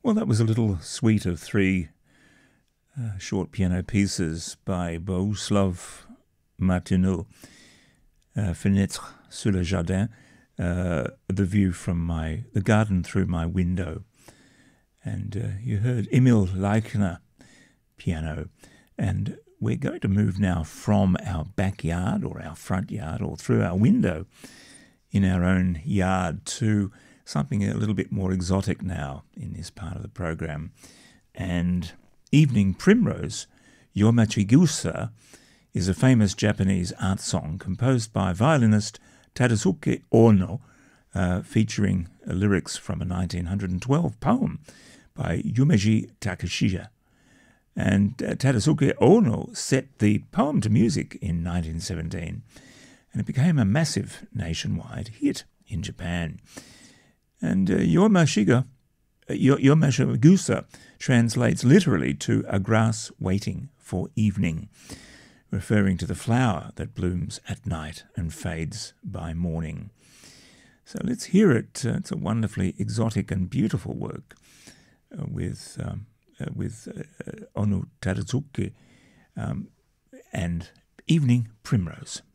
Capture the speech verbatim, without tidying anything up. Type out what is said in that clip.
Well, that was a little suite of three uh, short piano pieces by Bohuslav Martineau, uh, Fenêtre sur le jardin, uh, the view from my the garden through my window. And uh, you heard Emil Leichner, piano. And we're going to move now from our backyard or our front yard or through our window in our own yard to something a little bit more exotic now in this part of the program. And Evening Primrose, Yomachigusa, is a famous Japanese art song composed by violinist Tadasuke Ono, uh, featuring uh, lyrics from a nineteen twelve poem by Yumeji Takeshiya. And uh, Tadasuke Ono set the poem to music in nineteen seventeen, and it became a massive nationwide hit in Japan. And uh, Yomashiga, uh, Yomashigusa translates literally to a grass waiting for evening, referring to the flower that blooms at night and fades by morning. So let's hear it. Uh, it's a wonderfully exotic and beautiful work uh, with um, uh, with uh, Ono Tadasuke um, and Evening Primrose.